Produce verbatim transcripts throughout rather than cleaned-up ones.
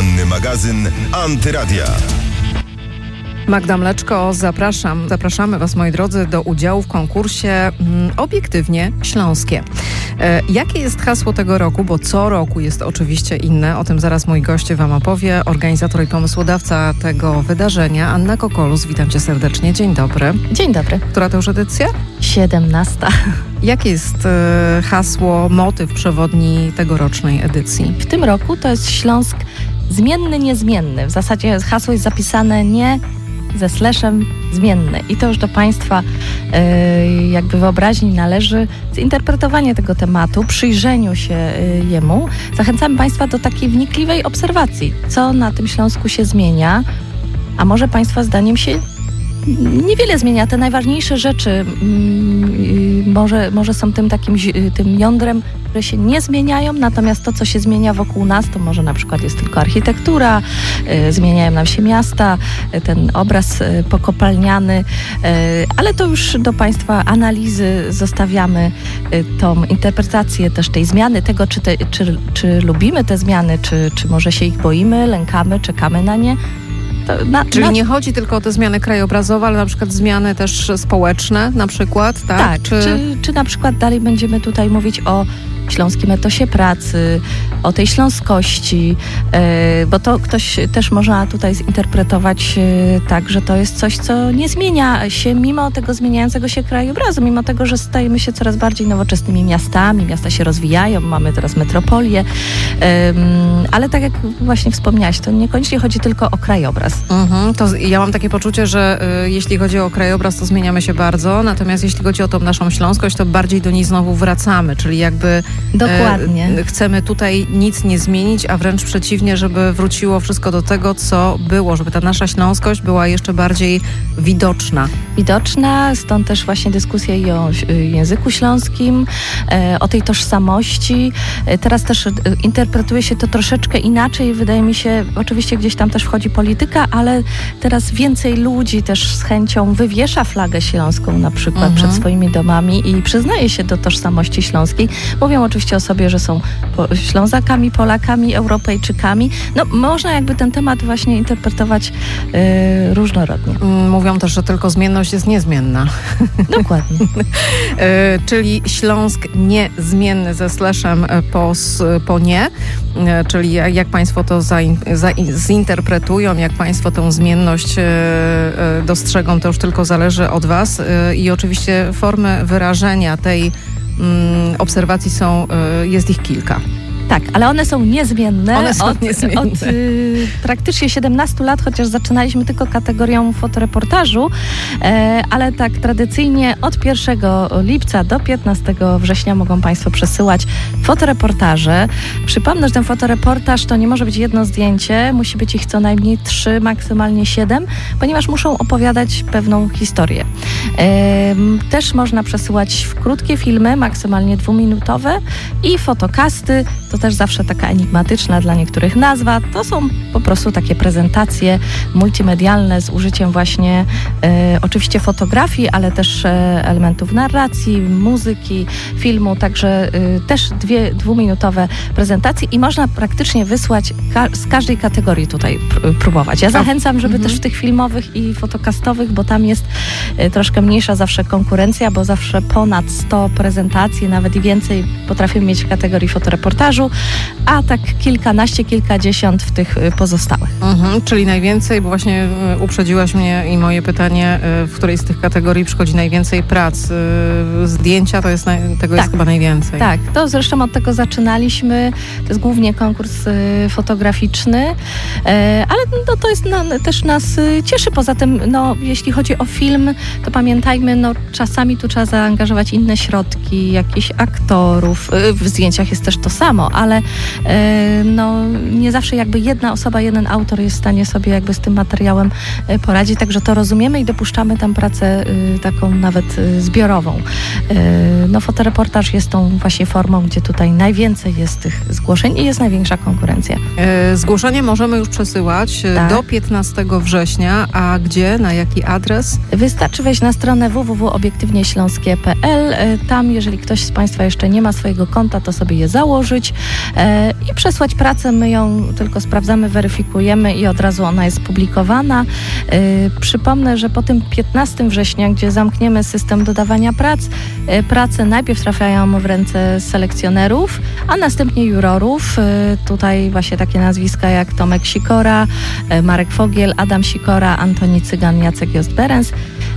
Poranny magazyn Antyradia. Magda Mleczko, zapraszam. Zapraszamy Was, moi drodzy, do udziału w konkursie mm, Obiektywnie Śląskie. E, jakie jest hasło tego roku? Bo co roku jest oczywiście inne. O tym zaraz mój gość Wam opowie. Organizator i pomysłodawca tego wydarzenia, Anna Kokolus. Witam Cię serdecznie. Dzień dobry. Dzień dobry. Która to już edycja? siedemnasta. Jakie jest e, hasło, motyw przewodni tegorocznej edycji? W tym roku to jest Śląsk zmienny, niezmienny. W zasadzie hasło jest zapisane nie ze sleszem zmienny. I to już do Państwa y, jakby wyobraźni należy zinterpretowanie tego tematu, przyjrzeniu się y, jemu. Zachęcamy Państwa do takiej wnikliwej obserwacji, co na tym Śląsku się zmienia, a może Państwa zdaniem się niewiele zmienia. Te najważniejsze rzeczy mm, może, może są tym takim tym jądrem, które się nie zmieniają, natomiast to, co się zmienia wokół nas, to może na przykład jest tylko architektura, y, zmieniają nam się miasta, y, ten obraz y, pokopalniany, y, ale to już do Państwa analizy zostawiamy y, tą interpretację też tej zmiany, tego, czy, te, czy, czy lubimy te zmiany, czy, czy może się ich boimy, lękamy, czekamy na nie. Na, Czyli na... nie chodzi tylko o te zmiany krajobrazowe, ale na przykład zmiany też społeczne na przykład, tak? Tak, czy... Czy, czy na przykład dalej będziemy tutaj mówić o śląskim etosie pracy, o tej śląskości, yy, bo to ktoś też można tutaj zinterpretować yy, tak, że to jest coś, co nie zmienia się mimo tego zmieniającego się krajobrazu, mimo tego, że stajemy się coraz bardziej nowoczesnymi miastami, miasta się rozwijają, mamy teraz metropolię, yy, ale tak jak właśnie wspomniałaś, to niekoniecznie chodzi tylko o krajobraz. Mhm, to ja mam takie poczucie, że y, jeśli chodzi o krajobraz, to zmieniamy się bardzo, natomiast jeśli chodzi o tą naszą śląskość, to bardziej do niej znowu wracamy, czyli jakby Dokładnie. E, chcemy tutaj nic nie zmienić, a wręcz przeciwnie, żeby wróciło wszystko do tego, co było, żeby ta nasza śląskość była jeszcze bardziej widoczna. Widoczna, stąd też właśnie dyskusja i o języku śląskim, e, o tej tożsamości. E, teraz też e, interpretuje się to troszeczkę inaczej, wydaje mi się, oczywiście gdzieś tam też wchodzi polityka, ale teraz więcej ludzi też z chęcią wywiesza flagę śląską na przykład mhm. przed swoimi domami i przyznaje się do tożsamości śląskiej. Mówią oczywiście o sobie, że są po, Ślązakami, Polakami, Europejczykami. No można jakby ten temat właśnie interpretować e, różnorodnie. Mówią też, że tylko zmienność jest niezmienna. Dokładnie. e, czyli Śląsk niezmienny ze sleszem po, po nie, e, czyli jak Państwo to zain, za, zinterpretują, jak Państwo tę zmienność e, e, dostrzegą, to już tylko zależy od Was e, i oczywiście formy wyrażenia tej mm, obserwacji są, e, jest ich kilka. Tak, ale one są niezmienne. One są od, niezmienne. Od y, praktycznie siedemnastu lat, chociaż zaczynaliśmy tylko kategorią fotoreportażu, e, ale tak tradycyjnie od pierwszego lipca do piętnastego września mogą Państwo przesyłać fotoreportaże. Przypomnę, że ten fotoreportaż to nie może być jedno zdjęcie, musi być ich co najmniej trzy, maksymalnie siedem, ponieważ muszą opowiadać pewną historię. E, też można przesyłać w krótkie filmy, maksymalnie dwuminutowe i fotokasty. To też zawsze taka enigmatyczna dla niektórych nazwa. To są po prostu takie prezentacje multimedialne z użyciem właśnie e, oczywiście fotografii, ale też e, elementów narracji, muzyki, filmu, także e, też dwie dwuminutowe prezentacje i można praktycznie wysłać ka- z każdej kategorii tutaj pr- próbować. Ja zachęcam, żeby mhm. też w tych filmowych i fotokastowych, bo tam jest e, troszkę mniejsza zawsze konkurencja, bo zawsze ponad sto prezentacji, nawet i więcej potrafimy mieć w kategorii fotoreportażu, a tak kilkanaście, kilkadziesiąt w tych pozostałych. Mhm, czyli najwięcej, bo właśnie uprzedziłaś mnie i moje pytanie, w której z tych kategorii przychodzi najwięcej prac. Zdjęcia to jest, tego tak, jest chyba najwięcej. Tak, to zresztą od tego zaczynaliśmy. To jest głównie konkurs fotograficzny, ale no, to jest, no, też nas cieszy. Poza tym, no, jeśli chodzi o film, to pamiętajmy, no, czasami tu trzeba zaangażować inne środki, jakichś aktorów. W zdjęciach jest też to samo, ale no, nie zawsze jakby jedna osoba, jeden autor jest w stanie sobie jakby z tym materiałem poradzić, także to rozumiemy i dopuszczamy tam pracę taką nawet zbiorową. No, fotoreportaż jest tą właśnie formą, gdzie tutaj najwięcej jest tych zgłoszeń i jest największa konkurencja. Zgłoszenie możemy już przesyłać tak. do piętnastego września, a gdzie, na jaki adres? Wystarczy wejść na stronę w w w kropka obiektywnieśląskie kropka p l. Tam, jeżeli ktoś z Państwa jeszcze nie ma swojego konta, to sobie je założyć e, i przesłać pracę. My ją tylko sprawdzamy, weryfikujemy i od razu ona jest publikowana. E, przypomnę, że po tym piętnastego września, gdzie zamkniemy system dodawania prac, e, prace najpierw trafiają w ręce selekcjonerów, a następnie jurorów. E, tutaj właśnie takie nazwiska jak Tomek Sikora, e, Marek Fogiel, Adam Sikora, Antoni Cygan, Jacek Jost-Berens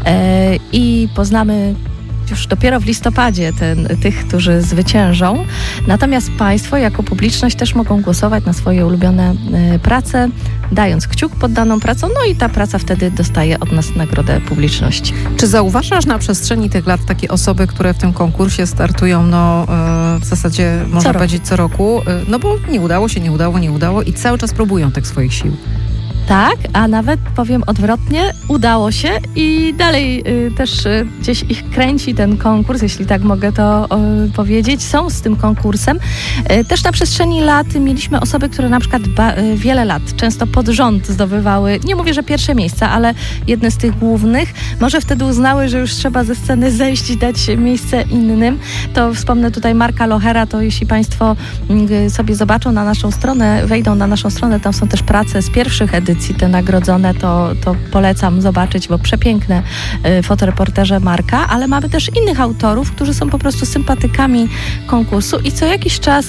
e, i poznamy już dopiero w listopadzie ten, tych, którzy zwyciężą. Natomiast Państwo jako publiczność też mogą głosować na swoje ulubione y, prace, dając kciuk pod daną pracą, no i ta praca wtedy dostaje od nas nagrodę publiczności. Czy zauważasz na przestrzeni tych lat takie osoby, które w tym konkursie startują, no y, w zasadzie można Co powiedzieć co roku, y, no bo nie udało się, nie udało, nie udało i cały czas próbują tych swoich sił? Tak, a nawet powiem odwrotnie, udało się i dalej y, też y, gdzieś ich kręci ten konkurs, jeśli tak mogę to y, powiedzieć. Są z tym konkursem. Y, też na przestrzeni lat mieliśmy osoby, które na przykład ba, y, wiele lat, często pod rząd zdobywały, nie mówię, że pierwsze miejsca, ale jedne z tych głównych. Może wtedy uznały, że już trzeba ze sceny zejść i dać miejsce innym. To wspomnę tutaj Marka Lochera, to jeśli Państwo y, sobie zobaczą na naszą stronę, wejdą na naszą stronę, tam są też prace z pierwszych edycji, te nagrodzone, to, to polecam zobaczyć, bo przepiękne y, fotoreporterze Marka, ale mamy też innych autorów, którzy są po prostu sympatykami konkursu i co jakiś czas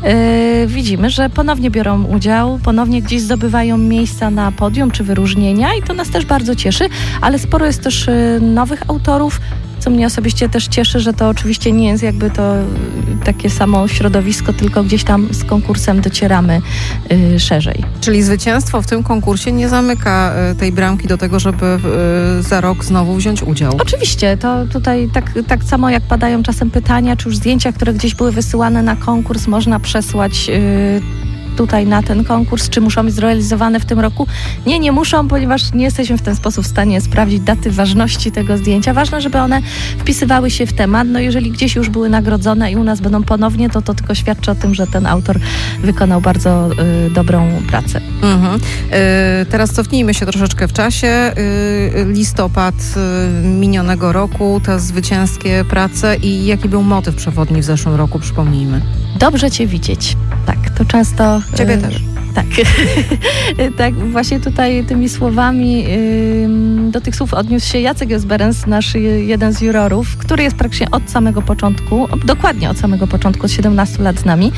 y, widzimy, że ponownie biorą udział, ponownie gdzieś zdobywają miejsca na podium czy wyróżnienia i to nas też bardzo cieszy, ale sporo jest też y, nowych autorów, co mnie osobiście też cieszy, że to oczywiście nie jest jakby to takie samo środowisko, tylko gdzieś tam z konkursem docieramy y, szerzej. Czyli zwycięstwo w tym konkursie nie zamyka y, tej bramki do tego, żeby y, za rok znowu wziąć udział? Oczywiście, to tutaj tak, tak samo jak padają czasem pytania, czy już zdjęcia, które gdzieś były wysyłane na konkurs, można przesłać y, tutaj na ten konkurs, czy muszą być zrealizowane w tym roku? Nie, nie muszą, ponieważ nie jesteśmy w ten sposób w stanie sprawdzić daty ważności tego zdjęcia. Ważne, żeby one wpisywały się w temat. No jeżeli gdzieś już były nagrodzone i u nas będą ponownie, to to tylko świadczy o tym, że ten autor wykonał bardzo y, dobrą pracę. Mhm. Y, teraz cofnijmy się troszeczkę w czasie. Y, listopad y, minionego roku, te zwycięskie prace i jaki był motyw przewodni w zeszłym roku, przypomnijmy. Dobrze Cię widzieć. Tak, to często... Ciebie y, też. Tak, tak, właśnie tutaj tymi słowami, y, do tych słów odniósł się Jacek Jost-Berens, nasz jeden z jurorów, który jest praktycznie od samego początku, dokładnie od samego początku, od siedemnastu lat z nami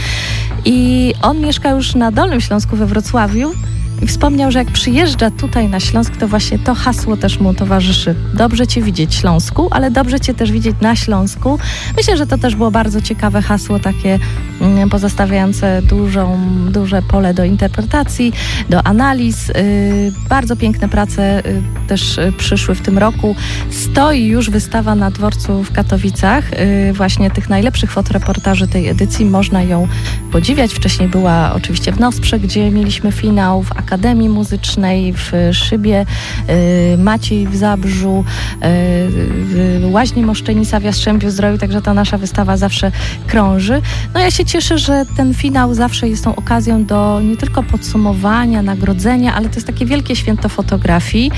i on mieszka już na Dolnym Śląsku we Wrocławiu i wspomniał, że jak przyjeżdża tutaj na Śląsk, to właśnie to hasło też mu towarzyszy. Dobrze Cię widzieć, Śląsku, ale dobrze Cię też widzieć na Śląsku. Myślę, że to też było bardzo ciekawe hasło, takie mm, pozostawiające dużą, duże pole do interpretacji, do analiz. Yy, bardzo piękne prace yy, też yy, przyszły w tym roku. Stoi już wystawa na dworcu w Katowicach, yy, właśnie tych najlepszych fotoreportaży tej edycji. Można ją podziwiać. Wcześniej była oczywiście w Nosprze, gdzie mieliśmy finał, w Akademii Muzycznej, w Szybie, y, Maciej w Zabrzu, y, w Łaźni Moszczenica w Jastrzębiu-Zdroju, także ta nasza wystawa zawsze krąży. No ja się cieszę, że ten finał zawsze jest tą okazją do nie tylko podsumowania, nagrodzenia, ale to jest takie wielkie święto fotografii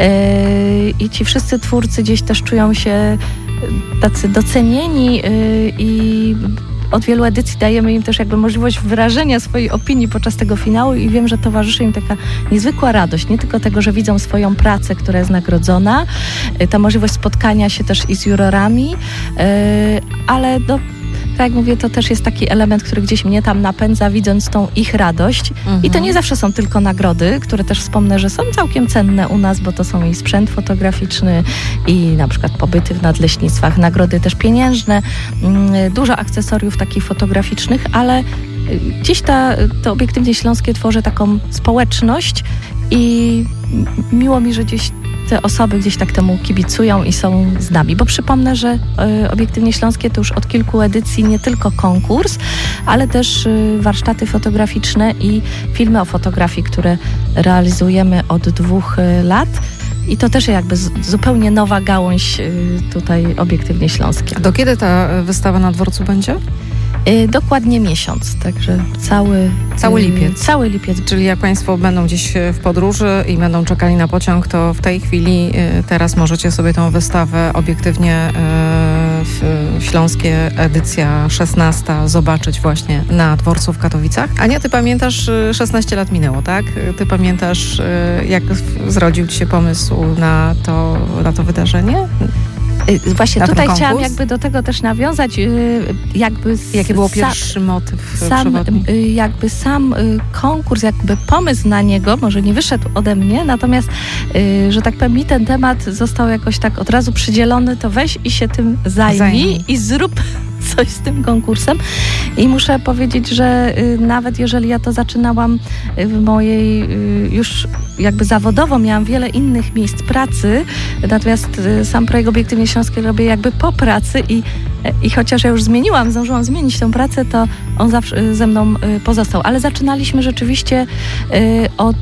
y, i ci wszyscy twórcy gdzieś też czują się tacy docenieni y, i od wielu edycji dajemy im też jakby możliwość wyrażenia swojej opinii podczas tego finału i wiem, że towarzyszy im taka niezwykła radość, nie tylko tego, że widzą swoją pracę, która jest nagrodzona, ta możliwość spotkania się też i z jurorami, ale no, tak jak mówię, to też jest taki element, który gdzieś mnie tam napędza, widząc tą ich radość. Mhm. I to nie zawsze są tylko nagrody, które też wspomnę, że są całkiem cenne u nas, bo to są i sprzęt fotograficzny, i na przykład pobyty w nadleśnictwach, nagrody też pieniężne, dużo akcesoriów takich fotograficznych, ale gdzieś ta, to Obiektywnie Śląskie tworzy taką społeczność i miło mi, że gdzieś te osoby gdzieś tak temu kibicują i są z nami. Bo przypomnę, że y, Obiektywnie Śląskie to już od kilku edycji nie tylko konkurs, ale też y, warsztaty fotograficzne i filmy o fotografii, które realizujemy od dwóch y, lat. I to też jakby z, zupełnie nowa gałąź y, tutaj Obiektywnie Śląskie. Do kiedy ta wystawa na dworcu będzie? Y, dokładnie miesiąc, także cały... Cały y, lipiec. Cały lipiec. Czyli jak Państwo będą gdzieś w podróży i będą czekali na pociąg, to w tej chwili y, teraz możecie sobie tą wystawę obiektywnie y, w, Śląskie edycja szesnasta zobaczyć właśnie na dworcu w Katowicach. Ania, ty pamiętasz, y, szesnaście lat minęło, tak? Ty pamiętasz, y, jak zrodził ci się pomysł na to, na to wydarzenie? Właśnie na tutaj ten chciałam konkurs? jakby do tego też nawiązać, jakby... Z, Jaki był sa, pierwszy motyw sam, przewodni? jakby sam konkurs, jakby pomysł na niego, może nie wyszedł ode mnie, natomiast, że tak powiem, mi ten temat został jakoś tak od razu przydzielony, to weź i się tym zajmij, zajmij. i zrób coś z tym konkursem. I muszę powiedzieć, że nawet jeżeli ja to zaczynałam w mojej już jakby zawodowo, miałam wiele innych miejsc pracy, natomiast sam projekt Obiektywnie Śląskie robię jakby po pracy i, i chociaż ja już zmieniłam, zdążyłam zmienić tę pracę, to on zawsze ze mną pozostał. Ale zaczynaliśmy rzeczywiście od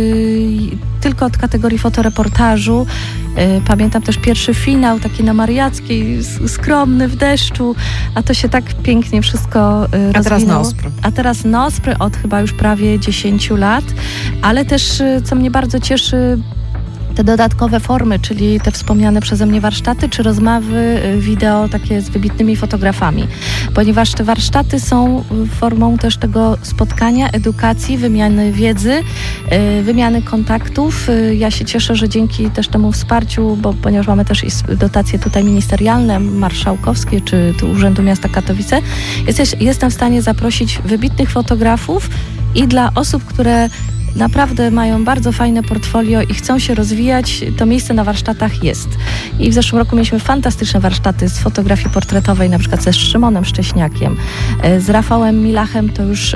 tylko od kategorii fotoreportażu. Pamiętam też pierwszy finał, taki na Mariackiej, skromny, w deszczu, a to się tak pięknie wszystko rozwinęło. A teraz Nospry. A teraz Nospry od chyba już prawie dziesięciu lat, ale też, co mnie bardzo cieszy, te dodatkowe formy, czyli te wspomniane przeze mnie warsztaty, czy rozmowy wideo takie z wybitnymi fotografami. Ponieważ te warsztaty są formą też tego spotkania, edukacji, wymiany wiedzy, wymiany kontaktów. Ja się cieszę, że dzięki też temu wsparciu, bo ponieważ mamy też dotacje tutaj ministerialne, marszałkowskie, czy tu Urzędu Miasta Katowice, jesteś, jestem w stanie zaprosić wybitnych fotografów i dla osób, które naprawdę mają bardzo fajne portfolio i chcą się rozwijać, to miejsce na warsztatach jest. I w zeszłym roku mieliśmy fantastyczne warsztaty z fotografii portretowej, na przykład ze Szymonem Szcześniakiem, z Rafałem Milachem, to już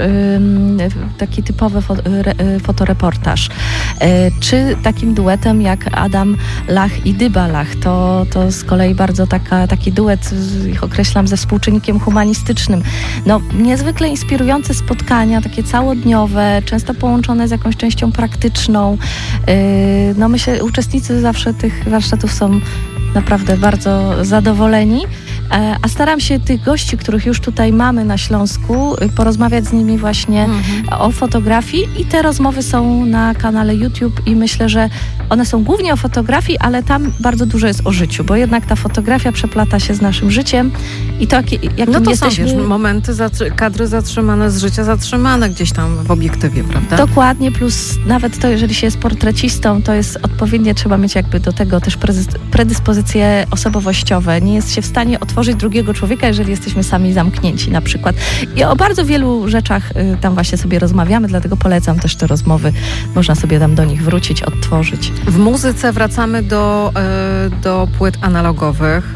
taki typowy fotoreportaż, czy takim duetem jak Adam Lach i Dyba Lach. To, to z kolei bardzo taka, taki duet, ich określam, ze współczynnikiem humanistycznym. No, niezwykle inspirujące spotkania, takie całodniowe, często połączone z jakąś częścią praktyczną. No myślę, uczestnicy zawsze tych warsztatów są naprawdę bardzo zadowoleni. A staram się tych gości, których już tutaj mamy na Śląsku, porozmawiać z nimi właśnie mhm. o fotografii i te rozmowy są na kanale YouTube i myślę, że one są głównie o fotografii, ale tam bardzo dużo jest o życiu, bo jednak ta fotografia przeplata się z naszym życiem i to, jakim no to jesteśmy... są, wiesz, momenty, zatrzy- kadry zatrzymane z życia, zatrzymane gdzieś tam w obiektywie, prawda? Dokładnie, plus nawet to, jeżeli się jest portrecistą, to jest odpowiednie, trzeba mieć jakby do tego też predyspozycje osobowościowe. Nie jest się w stanie otworzyć drugiego człowieka, jeżeli jesteśmy sami zamknięci na przykład. I o bardzo wielu rzeczach y, tam właśnie sobie rozmawiamy, dlatego polecam też te rozmowy. Można sobie tam do nich wrócić, odtworzyć. W muzyce wracamy do, y, do płyt analogowych.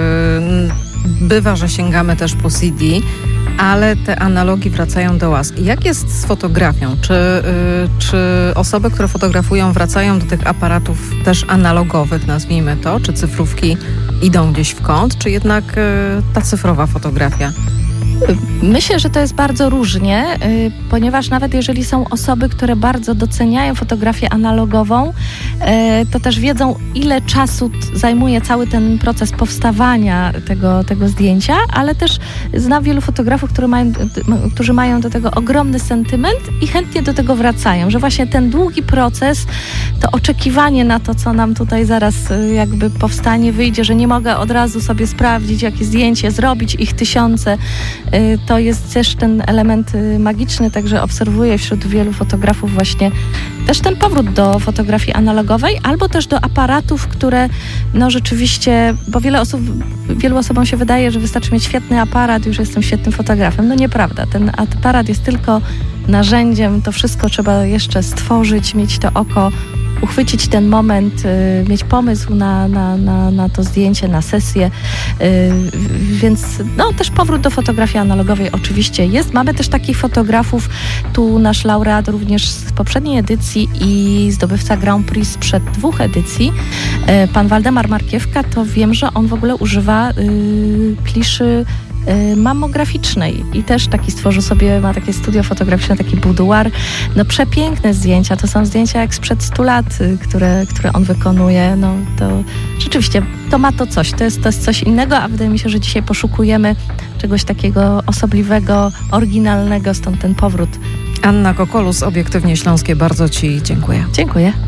Y, bywa, że sięgamy też po C D, ale te analogi wracają do łask. Jak jest z fotografią? Czy, y, czy osoby, które fotografują, wracają do tych aparatów też analogowych, nazwijmy to, czy cyfrówki idą gdzieś w kąt, czy jednak y, ta cyfrowa fotografia? Myślę, że to jest bardzo różnie, y, ponieważ nawet jeżeli są osoby, które bardzo doceniają fotografię analogową, y, to też wiedzą, ile czasu t- zajmuje cały ten proces powstawania tego, tego zdjęcia, ale też znam wielu fotografów, które mają, y, którzy mają do tego ogromny sentyment i chętnie do tego wracają, że właśnie ten długi proces, to oczekiwanie na to, co nam tutaj zaraz y, jakby powstanie, wyjdzie, że nie mogę od razu sobie sprawdzić, jakie zdjęcie zrobić, ich tysiące. To jest też ten element magiczny, także obserwuję wśród wielu fotografów właśnie też ten powrót do fotografii analogowej, albo też do aparatów, które no rzeczywiście, bo wiele osób, wielu osobom się wydaje, że wystarczy mieć świetny aparat, już jestem świetnym fotografem. No nieprawda, ten aparat jest tylko narzędziem, to wszystko trzeba jeszcze stworzyć, mieć to oko, uchwycić ten moment, y, mieć pomysł na, na, na, na to zdjęcie, na sesję, y, więc no też powrót do fotografii analogowej oczywiście jest. Mamy też takich fotografów, tu nasz laureat również z poprzedniej edycji i zdobywca Grand Prix sprzed dwóch edycji, y, pan Waldemar Markiewka, to wiem, że on w ogóle używa y, kliszy y, mamograficznej i też taki stworzył sobie, ma takie studio fotograficzne, taki buduar. No przepiękne zdjęcia, to są zdjęcia jak sprzed stu lat, y, które, które on wykonuje. No to rzeczywiście, to ma to coś, to jest, to jest coś innego, a wydaje mi się, że dzisiaj poszukujemy czegoś takiego osobliwego, oryginalnego, stąd ten powrót. Anna Kokolus, Obiektywnie Śląskie, bardzo Ci dziękuję. Dziękuję.